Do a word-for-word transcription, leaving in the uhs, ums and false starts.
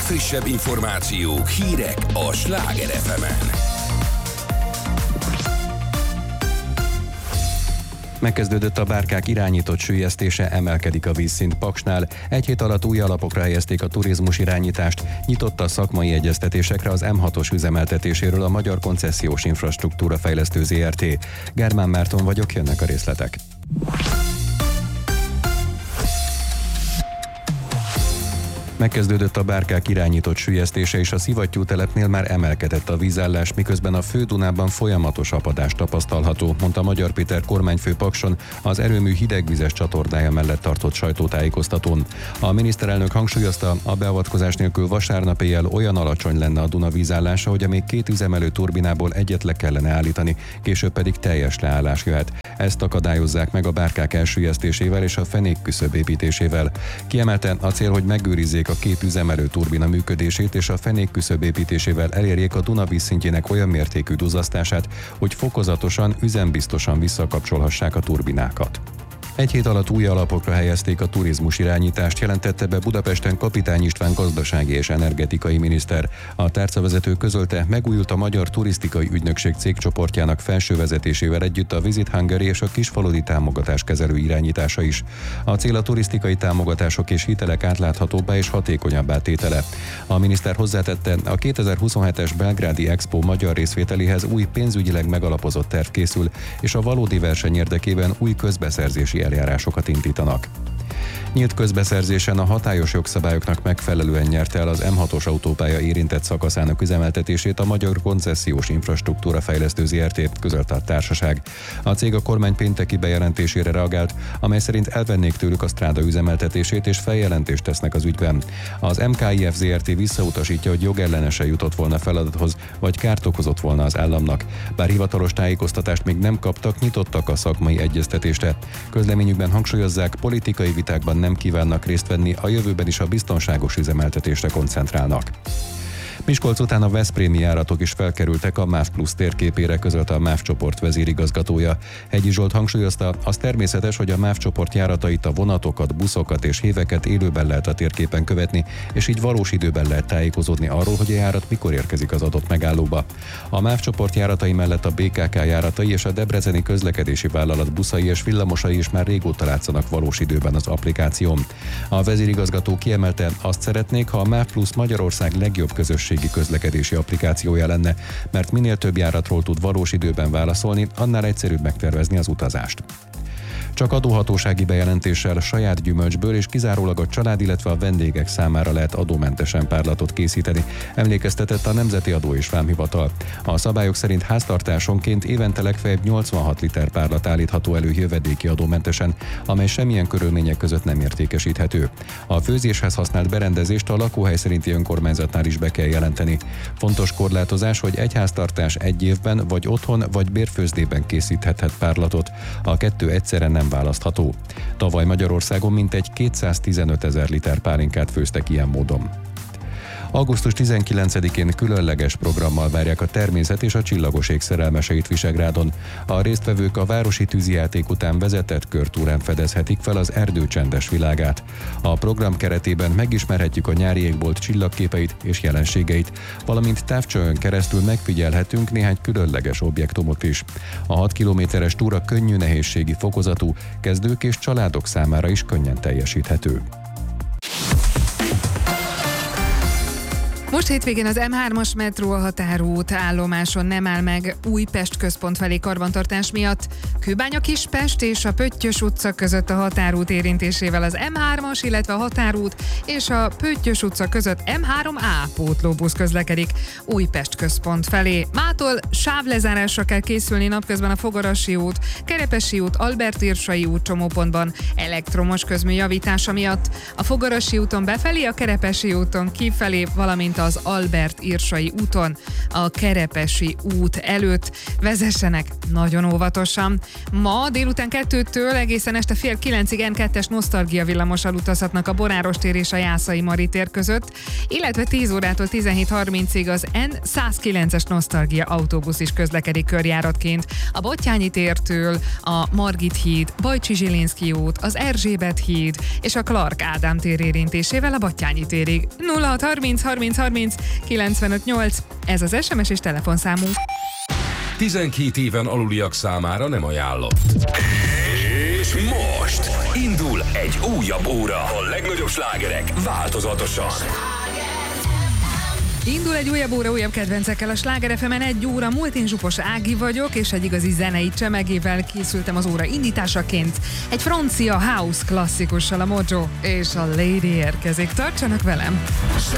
legfrissebb információk, hírek a Sláger ef emen. Megkezdődött a bárkák irányított süllyesztése, emelkedik a vízszint Paksnál. Egy hét alatt új alapokra helyezték a turizmus irányítást, nyitotta a szakmai egyeztetésekre az em hatos üzemeltetéséről a Magyar Koncesziós Infrastruktúra Fejlesztő zé er té. Germán Márton vagyok, jönnek a részletek. Megkezdődött a bárkák irányított süllyesztése, és a Szivattyú telepnél már emelkedett a vízállás, miközben a Fő-Dunában folyamatos apadás tapasztalható, mondta Magyar Péter kormányfő Pakson az erőmű hidegvizes csatornája mellett tartott sajtótájékoztatón. A miniszterelnök hangsúlyozta, a beavatkozás nélkül vasárnap éjjel olyan alacsony lenne a Duna vízállása, hogy a még két üzemelő turbinából egyet le kellene állítani, később pedig teljes leállás jöhet. Ezt akadályozzák meg a bárkák elsüllyesztésével és a fenék küszöb építésével. Kiemelte, a cél, hogy megőrizzék a két üzemelő turbina működését, és a fenék küszöb építésével elérjék a Duna vízszintjének olyan mértékű duzzasztását, hogy fokozatosan, üzembiztosan visszakapcsolhassák a turbinákat. Egy hét alatt új alapokra helyezték a turizmus irányítást, jelentette be Budapesten Kapitány István gazdasági és energetikai miniszter. A tárcavezető közölte, megújult a Magyar Turisztikai Ügynökség cégcsoportjának felső vezetésével együtt a Visit Hungary és a kisfaludi támogatás kezelő irányítása is. A cél a turisztikai támogatások és hitelek átláthatóbbá és hatékonyabbá tétele. A miniszter hozzátette, a kétezer-huszonhetes Belgrádi Expo magyar részvételéhez új pénzügyileg megalapozott terv készül, és a valódi verseny érdekében új közbeszerzési eljárásokat indítanak. Nyílt közbeszerzésen a hatályos jogszabályoknak megfelelően nyerte el az em hatos autópálya érintett szakaszának üzemeltetését a Magyar Koncesziós Infrastruktúra Fejlesztő zé er té, közölte a társaság. A cég a kormány pénteki bejelentésére reagált, amely szerint elvennék tőlük a stráda üzemeltetését és feljelentést tesznek az ügyben. Az em ká i ef zé er té visszautasítja, hogy jogellenesen jutott volna feladathoz, vagy kárt okozott volna az államnak. Bár hivatalos tájékoztatást még nem kaptak, nyitottak a szakmai egyeztetésre. Közleményükben hangsúlyozzák, politikai vitákban nem kívánnak részt venni, a jövőben is a biztonságos üzemeltetésre koncentrálnak. Miskolc után a veszprémi járatok is felkerültek a MÁV Plusz térképére, közölte a MÁV csoport vezérigazgatója. Hegyi Zsolt hangsúlyozta, az természetes, hogy a MÁV csoport járatait, a vonatokat, buszokat és héveket élőben lehet a térképen követni, és így valós időben lehet tájékozódni arról, hogy a járat mikor érkezik az adott megállóba. A MÁV csoport járatai mellett a bé ká ká járatai és a Debreceni Közlekedési Vállalat buszai és villamosai is már régóta látszanak valós időben az applikáción. A vezérigazgató kiemelte, azt szeretnék, ha a MÁV Plusz Magyarország legjobb közösségi közlekedési applikációja lenne, mert minél több járatról tud valós időben válaszolni, annál egyszerűbb megtervezni az utazást. Csak adóhatósági bejelentéssel, saját gyümölcsből és kizárólag a család, illetve a vendégek számára lehet adómentesen párlatot készíteni, emlékeztetett a Nemzeti Adó és Vámhivatal. A szabályok szerint háztartásonként évente legfeljebb nyolcvanhat liter párlat állítható elő jövedéki adómentesen, amely semmilyen körülmények között nem értékesíthető. A főzéshez használt berendezést a lakóhely szerinti önkormányzatnál is be kell jelenteni. Fontos korlátozás, hogy egy háztartás egy évben vagy otthon vagy bérfőzdében készíthethet párlatot. A kettő egyszerre nem választható. Tavaly Magyarországon mintegy kétszáztizenöt ezer liter pálinkát főztek ilyen módon. augusztus tizenkilencedikén különleges programmal várják a természet és a csillagos ég szerelmeseit Visegrádon. A résztvevők a városi tűzijáték után vezetett körtúrán fedezhetik fel az erdő csendes világát. A program keretében megismerhetjük a nyári égbolt csillagképeit és jelenségeit, valamint távcsövön keresztül megfigyelhetünk néhány különleges objektumot is. A hat kilométeres túra könnyű nehézségi fokozatú, kezdők és családok számára is könnyen teljesíthető. Most hétvégén az em hármas metró a határút állomáson nem áll meg Újpest központ felé karbantartás miatt. Kőbánya Kispest és a Pöttyös utca között a határút érintésével az em hármas, illetve a határút és a Pöttyös utca között em három á pótlóbusz közlekedik Újpest központ felé. Mától sávlezárásra kell készülni napközben a Fogarasi út, Kerepesi út, Albert Irsai út csomópontban elektromos közmű javítása miatt. A Fogarasi úton befelé, a Kerepesi úton kifelé, valamint mint az Albert Irsai úton, a Kerepesi út előtt. Vezessenek nagyon óvatosan. Ma délután kettőtől egészen este fél kilencig en kettes nosztalgia villamossal utazhatnak a Boráros tér és a Jászai Mari tér között, illetve tíz órától tizenhét harmincig az en százkilences nosztalgia autóbusz is közlekedik körjáratként. A Batthyány tértől a Margit híd, Bajcsi Zsilinszky út, az Erzsébet híd és a Clark Ádám tér érintésével a Batthyány térig. nulla hat harminc harminc harminc kilencvenöt nyolc, ez az es em es és telefonszámunk. tizenkét éven aluliak számára nem ajánlott. És most indul egy újabb óra. A legnagyobb slágerek változatosan. Indul egy újabb óra újabb kedvencekkel a Sláger ef emen egy óra múlt, én Zsupos Ági vagyok, és egy igazi zenei csemegével készültem az óra indításaként. Egy francia house klasszikussal, a Mojo és a Lady érkezik. Tartsanak velem!